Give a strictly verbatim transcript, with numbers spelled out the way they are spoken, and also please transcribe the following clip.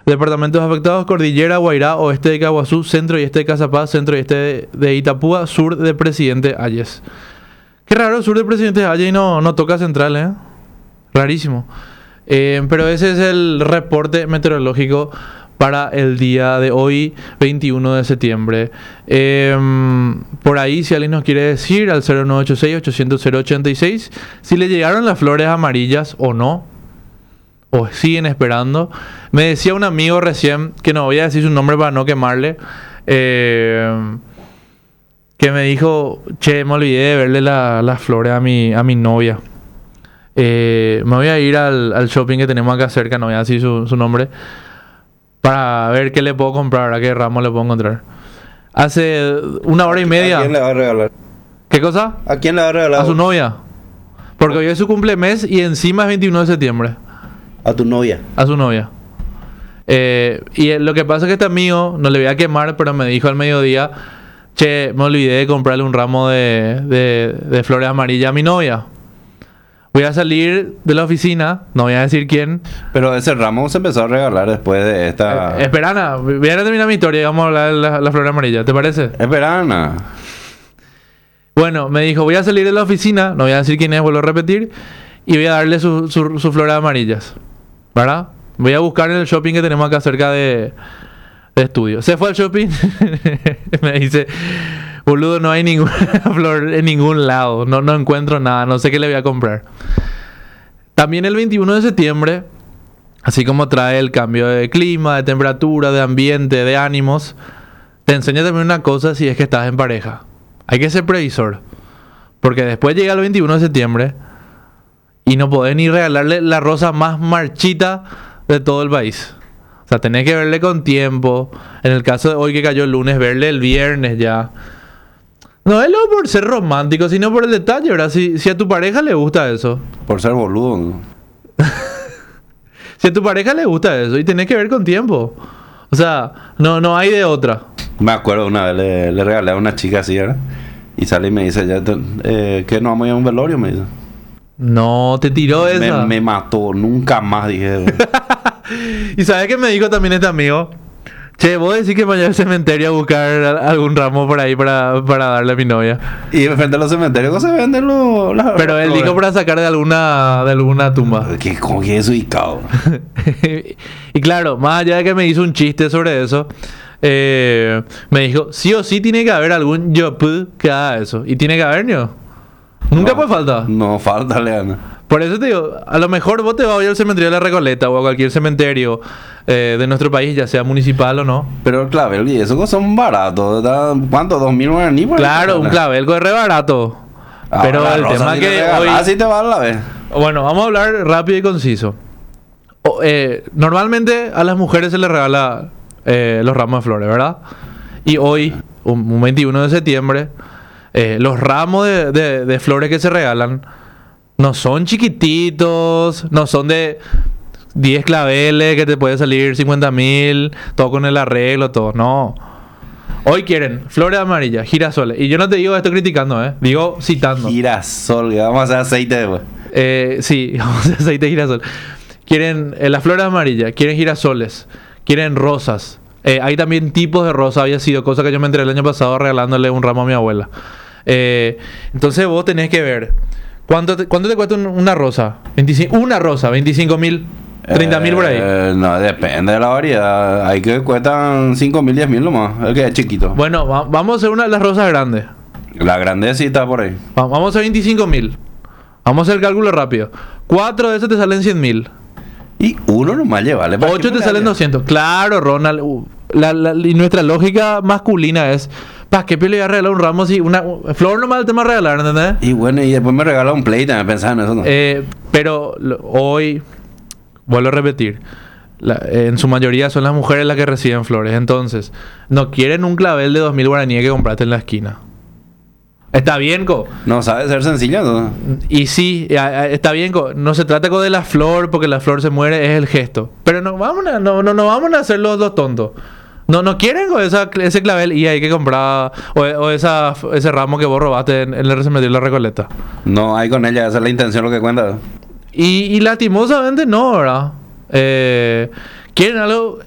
Departamentos afectados: Cordillera, Guairá, oeste de Caguazú, centro y este de Cazapaz, centro y este de, de Itapúa, sur de Presidente Hayes. Qué raro, sur de Presidente Hayes y no, no toca central, ¿eh? Rarísimo. Eh, pero ese es el reporte meteorológico para el día de hoy, veintiuno de septiembre. Eh, por ahí, si alguien nos quiere decir, al cero nueve ocho seis, ochocientos, cero ochenta y seis, si le llegaron las flores amarillas o no, o siguen esperando. Me decía un amigo recién, que no voy a decir su nombre para no quemarle, eh, que me dijo: che, me olvidé de verle la- las flores a mi, a mi novia. Eh, me voy a ir al, al shopping que tenemos acá cerca, no voy a decir su, su nombre, para ver qué le puedo comprar, a qué ramo le puedo encontrar. Hace una hora y ¿A media. quién le va a regalar? ¿Qué cosa? ¿A quién le va a regalar? A su novia. Porque hoy es su cumplemes y encima es veintiuno de septiembre. A tu novia. A su novia. Eh, y eh, lo que pasa es que este amigo, no le voy a quemar, pero me dijo al mediodía: che, me olvidé de comprarle un ramo de, de, de flores amarillas a mi novia. Voy a salir de la oficina, no voy a decir quién. Pero ese ramo se empezó a regalar después de esta... Eh, espera, Ana, voy a terminar mi historia y vamos a hablar de la, la flor amarilla, ¿te parece? Espera, Ana. Bueno, me dijo: voy a salir de la oficina, no voy a decir quién es, vuelvo a repetir, y voy a darle sus su, su flores amarillas, ¿verdad? Voy a buscar en el shopping que tenemos acá cerca de, de estudio. Se fue al shopping, me dice: boludo, no hay ninguna flor en ningún lado, no, no encuentro nada, no sé qué le voy a comprar. También el veintiuno de septiembre, así como trae el cambio de clima, de temperatura, de ambiente, de ánimos, te enseña también una cosa si es que estás en pareja. Hay que ser previsor. Porque después llega el veintiuno de septiembre y no podés ni regalarle la rosa más marchita de todo el país. O sea, tenés que verle con tiempo. En el caso de hoy que cayó el lunes, verle el viernes ya. No es lo por ser romántico, sino por el detalle, ¿verdad? Si, si a tu pareja le gusta eso. Por ser boludo, ¿no? Si a tu pareja le gusta eso y tenés que ver con tiempo. O sea, no, no hay de otra. Me acuerdo una vez le, le regalé a una chica así, ¿verdad? Y sale y me dice, ya, te- eh, ¿qué no vamos a ir a un velorio? Me dice. No, te tiró Me, esa. me mató, nunca más dije. ¿Y sabes qué me dijo también este amigo? Che, vos decís que mañana al cementerio a buscar a- algún ramo por ahí para, para darle a mi novia. Y frente a los cementerios ¿cómo se venden los... las- Pero él dijo para sacar de alguna, de alguna tumba. ¿Qué, ¿Cómo que es ubicado? Y claro, más allá de que me hizo un chiste sobre eso, eh, me dijo: sí o sí tiene que haber algún yopu que haga eso. Y tiene que haber, ¿no? Nunca No, puede faltar. No falta, Leana. Por eso te digo, a lo mejor vos te vas a ir al cementerio de La Recoleta o a cualquier cementerio eh, de nuestro país, ya sea municipal o no. Pero el clavel y eso son baratos. ¿Da- ¿Cuánto? ¿Dos mil guaraní? por Claro, eso? un clavel es re barato. Ah, Pero la el rosa tema sí que le regalás, hoy... así te va a la vez. Bueno, vamos a hablar rápido y conciso. O, eh, normalmente a las mujeres se les regala eh, los ramos de flores, ¿verdad? Y hoy, un, un veintiuno de septiembre, eh, los ramos de, de- de flores que se regalan no son chiquititos, no son de diez claveles que te puede salir cincuenta mil, todo con el arreglo, todo. No. Hoy quieren flores amarillas, girasoles. Y yo no te digo esto criticando, ¿eh? Digo citando. Girasol, que vamos a hacer aceite después. Eh, sí, vamos a hacer aceite de girasol. Quieren eh, las flores amarillas, quieren girasoles, quieren rosas. Eh, hay también tipos de rosa, había sido cosa que yo me enteré el año pasado regalándole un ramo a mi abuela. Eh, entonces vos tenés que ver cuánto te, cuánto te cuesta un- una rosa. veinticinco, una rosa, veinticinco mil, treinta mil por ahí. Eh, no, depende de la variedad. Hay que cuestan cinco mil, diez mil nomás. El que es chiquito. Bueno, va- vamos a hacer una de las rosas grandes. La grandecita por ahí. Va- vamos a hacer veinticinco mil. Vamos a hacer el cálculo rápido. Cuatro de esos te salen cien mil. Y uno nomás llevale. ¿para ocho qué te salen me doscientos. Claro, Ronald. uh, la- la- y nuestra lógica masculina es: ¿para qué pele voy a regalar un ramo si una uh, flor nomás el tema de regalar, ¿entendés? Y bueno, y después me regala un play, también pensaba en eso, ¿no? Eh, pero lo- hoy, vuelvo a repetir, la- en su mayoría son las mujeres las que reciben flores. Entonces, no quieren un clavel de dos mil guaraníes que compraste en la esquina. Está bien, co. No sabe ser sencilla, ¿no? Y sí, a- a- está bien, co. No se trata co de la flor, porque la flor se muere, es el gesto. Pero no vamos a, no, no, no vamos a hacer los dos tontos. No, no quieren co, esa, ese clavel y hay que comprar, o, o esa, ese ramo que vos robaste en, en el cementerio de La Recoleta. No hay con ella, esa es la intención lo que cuenta. Y, y lastimosamente no, ¿verdad? Eh, quieren algo